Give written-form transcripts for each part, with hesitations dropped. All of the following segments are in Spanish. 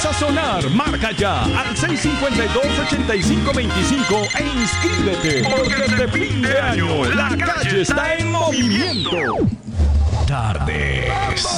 empieza a sonar. Marca ya al 652-8525 e inscríbete. Porque este fin de año la calle está en movimiento. Tardes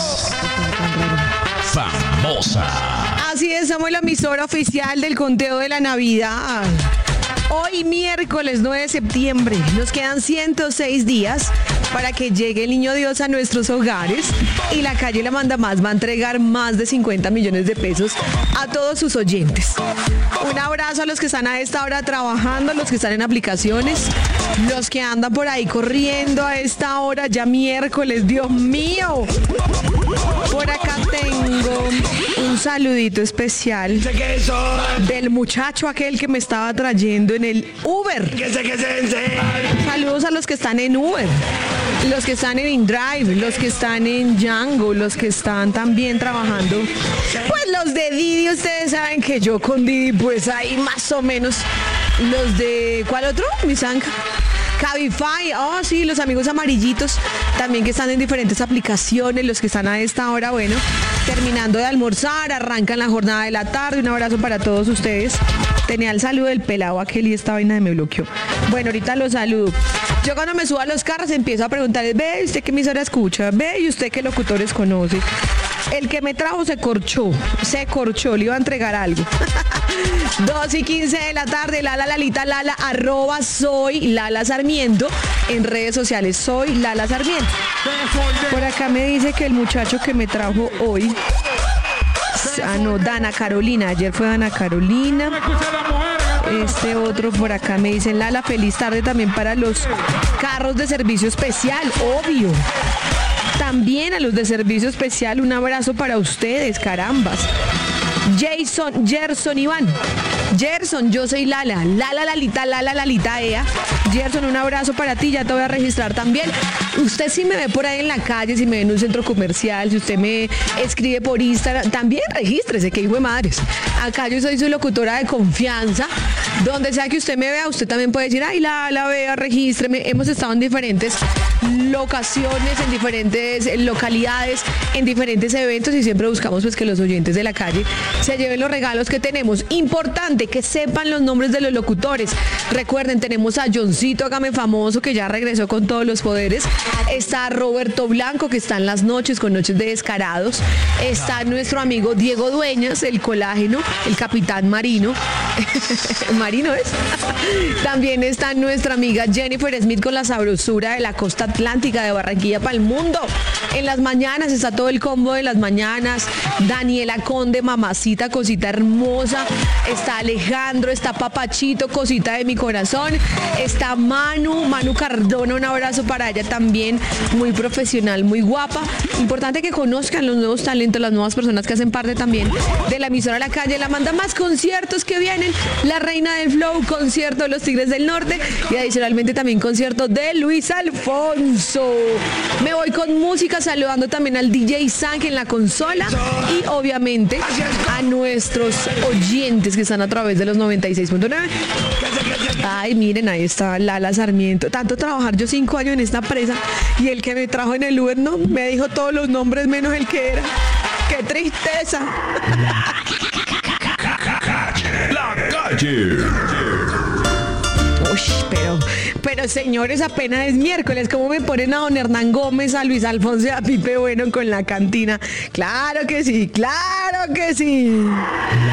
Famosas. Así es, somos la emisora oficial del conteo de la Navidad. Hoy miércoles 9 de septiembre, nos quedan 106 días para que llegue el Niño Dios a nuestros hogares y la calle La Manda Más va a entregar más de 50 millones de pesos a todos sus oyentes. Un abrazo a los que están a esta hora trabajando, los que están en aplicaciones, los que andan por ahí corriendo a esta hora ya miércoles, Dios mío. Por acá tengo un saludito especial del muchacho aquel que me estaba trayendo en el Uber. Saludos a los que están en Uber, los que están en InDrive, los que están en Django, los que están también trabajando. Pues los de Didi, ustedes saben que yo con Didi, pues ahí más o menos. Los de, ¿cuál otro? Misanca. Cabify, sí, los amigos amarillitos también que están en diferentes aplicaciones, los que están a esta hora, bueno, terminando de almorzar, arrancan la jornada de la tarde. Un abrazo para todos ustedes. Tenía el saludo del pelado aquel y esta vaina me bloqueó. Bueno, ahorita los saludo. Yo cuando me subo a los carros empiezo a preguntar, ve, ¿usted qué emisora escucha? Ve, ¿y usted qué locutores conoce? El que me trajo se corchó, le iba a entregar algo. 2:15 de la tarde, Lala, Lalita, Lala, @ soy Lala Sarmiento, en redes sociales, soy Lala Sarmiento. Por acá me dice que el muchacho que me trajo hoy, Dana Carolina, ayer fue Dana Carolina. Este otro por acá me dicen, Lala, feliz tarde también para los carros de servicio especial, obvio. También a los de servicio especial, un abrazo para ustedes, carambas. Gerson Iván. Gerson, yo soy Lala, Lalita Ea. Gerson, un abrazo para ti, ya te voy a registrar también. Usted si me ve por ahí en la calle, si me ve en un centro comercial, si usted me escribe por Instagram, también regístrese, que hijo de madres. Acá yo soy su locutora de confianza. Donde sea que usted me vea, usted también puede decir, ay, Lala, vea, regístreme. Hemos estado en diferentes locaciones, en diferentes localidades, en diferentes eventos y siempre buscamos pues que los oyentes de la calle se lleven los regalos que tenemos. Importante que sepan los nombres de los locutores. Recuerden, tenemos a Johncito, hágame famoso, que ya regresó con todos los poderes. Está Roberto Blanco, que está en las noches con Noches de Descarados. Está nuestro amigo Diego Dueñas, el colágeno, el capitán Marino. Marino es. También está nuestra amiga Jennifer Smith con la sabrosura de la costa atlántica de Barranquilla para el mundo. En las mañanas está todo el combo de las mañanas. Daniela Conde, mamacita, cosita hermosa. Está Alejandro, está Papachito, cosita de mi corazón. Está Manu Cardona, un abrazo para ella también, muy profesional, muy guapa. Importante que conozcan los nuevos talentos, las nuevas personas que hacen parte también de la emisora La Calle La Manda Más. Conciertos que vienen, La Reina del Flow, concierto de los Tigres del Norte y adicionalmente también concierto de Luis Alfonso. Me voy con música, saludando también al DJ Sank en la consola y obviamente a nuestros oyentes que están a través de los 96.9. Ay, miren, ahí está Lala Sarmiento. Tanto trabajar yo 5 años en esta empresa y el que me trajo en el Uber no me dijo todos los nombres menos el que era. ¡Qué tristeza! La calle. Uy, pero señores, apenas es miércoles. ¿Cómo me ponen a don Hernán Gómez, a Luis Alfonso y a Pipe Bueno con la cantina? ¡Claro que sí! ¡Claro que sí!